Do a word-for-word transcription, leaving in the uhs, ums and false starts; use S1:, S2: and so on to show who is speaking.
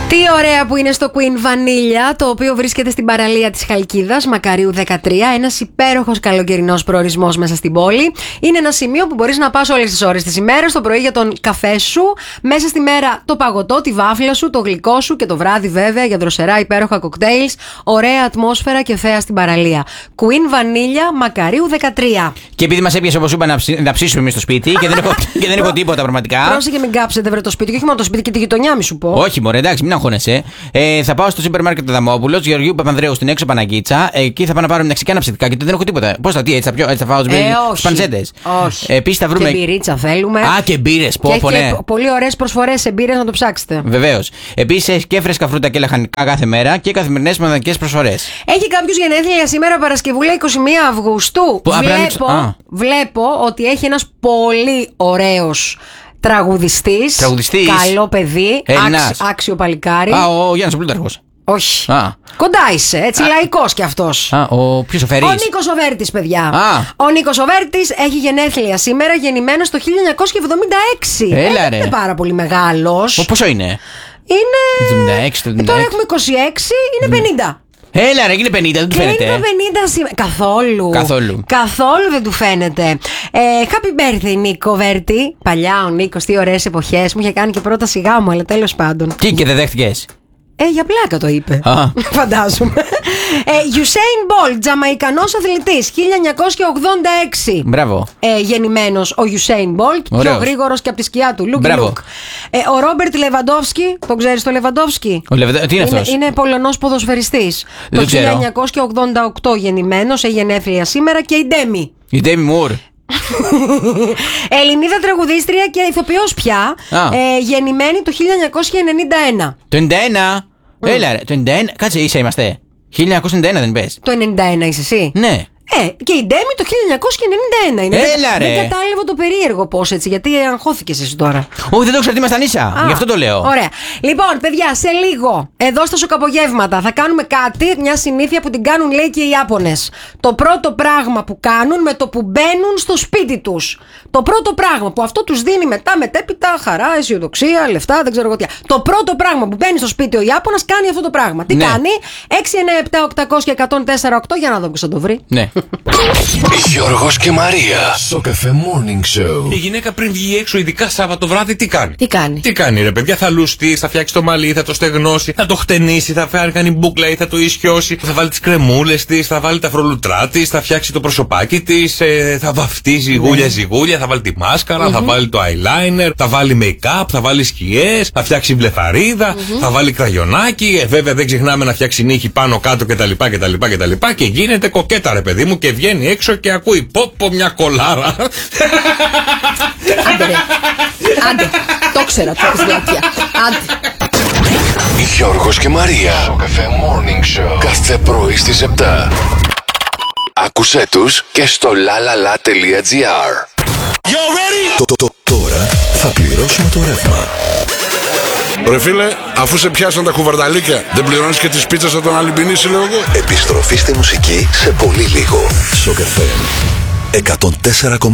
S1: Τι ωραία που είναι στο Queen Vanilla, το οποίο βρίσκεται στην παραλία της Χαλκίδας, Μακαρίου δεκατρία. Ένας υπέροχος καλοκαιρινός προορισμός μέσα στην πόλη. Είναι ένα σημείο που μπορείς να πας όλες τις ώρες της ημέρας. Το πρωί για τον καφέ σου, μέσα στη μέρα το παγωτό, τη βάφλα σου, το γλυκό σου και το βράδυ βέβαια για δροσερά υπέροχα κοκτέιλς. Ωραία ατμόσφαιρα και θέα στην παραλία. Queen Vanilla, Μακαρίου δεκατρία.
S2: Και επειδή μας έπιασε, όπως είπα, να, ψ, να ψήσουμε εμείς στο σπίτι και δεν έχω, και δεν έχω τίποτα πραγματικά.
S1: Πρόσεχε, μην κάψετε βρε το σπίτι, και όχι μόνο το σπίτι και τη γειτονιά, μη σου πω.
S2: Όχι, μωρέ, εντάξει, μην αγχώνεσαι. Ε, θα πάω στο σούπερ μάρκετ Αδαμόπουλος, Γεωργίου Παπανδρέου στην έξω Παναγκίτσα. Εκεί θα πάω να πάρω μεξικάνα ψητικά γιατί δεν έχω τίποτα. Πώς θα, τι, έτσι θα, πιω, έτσι θα φάω τις
S1: ε,
S2: πανσέτες.
S1: Όχι.
S2: Επίσης θα βρούμε.
S1: Και μπυρίτσα θέλουμε.
S2: Α, και μπύρες, πω, πω, ναι.
S1: Πολύ ωραίες προσφορές σε μπύρες, να το ψάξετε.
S2: Βεβαίως. Επίσης και φρέσκα φρούτα και λαχανικά κάθε μέρα και καθημερινές μοναδικές προσφορές.
S1: Έχει κάποιος γενέθλια σήμερα, Παρασκευούλα εικοστή πρώτη Αυγούστου.
S2: Που,
S1: βλέπω,
S2: α,
S1: βλέπω ότι έχει ένας πολύ ωραίος τραγουδιστής.
S2: Τραγουδιστής.
S1: Καλό παιδί. Άξ, άξιο παλικάρι.
S2: Α, ο Γιάννης ο Πλούταρχος.
S1: Όχι.
S2: Α.
S1: Κοντά είσαι, έτσι, α, λαϊκός κι αυτός.
S2: Α, ο ποιος ο Φερής?
S1: Ο Νίκος ο Βέρτης, παιδιά.
S2: Α.
S1: Ο Νίκος ο Βέρτης έχει γενέθλια σήμερα, γεννημένος το χίλια εννιακόσια εβδομήντα έξι.
S2: Έλα, ρε.
S1: Είναι πάρα πολύ μεγάλος.
S2: Ο, πόσο είναι?
S1: Είναι.
S2: εβδομήντα έξι, εβδομήντα έξι.
S1: Τώρα έχουμε είκοσι έξι, είναι πενήντα.
S2: Έλα ρε, είναι πενήντα, δεν του φαίνεται.
S1: Είναι πενήντα σήμερα. Καθόλου.
S2: Καθόλου.
S1: Καθόλου δεν του φαίνεται. Ε, happy birthday, Νίκο Βέρτη. Παλιά ο Νίκος, τι ωραίες εποχές. Μου είχε κάνει και πρώτα σιγά μου, αλλά τέλος πάντων.
S2: Τι, και δεν δέχτηκες?
S1: Ε, για πλάκα το είπε.
S2: Α.
S1: Φαντάζομαι. ε, Usain Bolt, Τζαμαϊκανός αθλητής, χίλια εννιακόσια ογδόντα έξι.
S2: Μπράβο.
S1: Ε, γεννημένος ο Usain Bolt,
S2: Ωραίος.
S1: πιο γρήγορος και από τη σκιά του. Look,
S2: Μπράβο.
S1: look. Ε, ο Ρόμπερτ Λεβαντόφσκι, τον ξέρεις το Λεβαντόφσκι?
S2: Ο Λεβαντα... Τι είναι
S1: Είναι,
S2: αυτός?
S1: είναι Πολωνός ποδοσφαιριστής.
S2: Δεν
S1: Το
S2: ξέρω.
S1: χίλια εννιακόσια ογδόντα οκτώ γεννημένος, έχει γενέθλια σήμερα, και η Ντέμι.
S2: Η Ντέμι Μουρ.
S1: Ελληνίδα τραγουδίστρια και ηθοποιός πια. Ε, γεννημένη το χίλια εννιακόσια ενενήντα ένα.
S2: Το ενενήντα ένα. Mm. Έλα ρε, το ενενήντα ένα. Κάτσε, ίσα είμαστε. χίλια εννιακόσια ενενήντα ένα δεν πες?
S1: Το ενενήντα ένα είσαι εσύ?
S2: Ναι.
S1: Ε, και η Ντέμι το χίλια εννιακόσια ενενήντα ένα είναι.
S2: Έλα,
S1: δεν,
S2: ρε.
S1: δεν κατάλαβα το περίεργο πώς έτσι, γιατί αγχώθηκες εσύ τώρα.
S2: Όχι, δεν το ξέρω τι ήμασταν ίσα.
S1: Α,
S2: Γι' αυτό το λέω.
S1: Ωραία. Λοιπόν, παιδιά, σε λίγο, εδώ στα σοκαπογεύματα, θα κάνουμε κάτι, μια συνήθεια που την κάνουν, λέει, και οι Ιάπωνες. Το πρώτο πράγμα που κάνουν με το που μπαίνουν στο σπίτι τους. Το πρώτο πράγμα που αυτό τους δίνει μετά μετέπειτα χαρά, αισιοδοξία, λεφτά, δεν ξέρω εγώ τι. Το πρώτο πράγμα που μπαίνει στο σπίτι ο Ιάπωνας κάνει αυτό το πράγμα. Τι
S2: ναι.
S1: κάνει? έξι εννιά επτά οκτακόσια εκατόν τέσσερα οκτώ, για να δω ποιος θα το βρει.
S2: Ναι.
S3: Γιώργος και Μαρία στο Cafe Morning Show.
S4: Η γυναίκα πριν βγει έξω, ειδικά Σάββατο βράδυ, τι κάνει?
S1: Τι κάνει?
S4: Τι κάνει, ρε παιδιά? Θα λουστεί, θα φτιάξει το μαλλί, θα το στεγνώσει, θα το χτενίσει, θα φέρει κάνει μπούκλα ή θα το ισιώσει, θα βάλει τις κρεμούλες της, θα βάλει τα φρολουτρά της, θα φτιάξει το προσωπάκι της, ε, θα βαφτίζει ζυγούλια ζυγούλια, θα βάλει τη μάσκαρα, mm-hmm. θα βάλει το eyeliner, θα βάλει make-up, θα βάλει σκιές, θα φτιάξει μπλεφαρίδα, mm-hmm. θα βάλει κραγιονάκι. Ε, βέβαια δεν ξεχνάμε να φτιάξει νύχη πάνω κάτω κτλ. κτλ, κτλ και γίνεται κοκέτα, ρε παιδί μου, και βγαίνει έξω και ακούει πόπο μια κολάρα.
S1: Άντε ρε, άντε, το ξέρα το έχεις βλακία. Άντε.
S3: Γιώργος και Μαρία στο Cafe Morning Show. Κάθε πρωί στις επτά. Άκουσέ τους και στο lalala.gr.
S5: Το, το, το, τώρα θα πληρώσουμε το ρεύμα.
S6: Ρε φίλε, αφού σε πιάσαν τα κουβαρδαλίκια, δεν πληρώνεις και τις πίτσες από τον Αλυμπινίση, λέω εγώ.
S5: Επιστροφή στη μουσική σε πολύ λίγο. Στο Cafe εκατόν τέσσερα κόμμα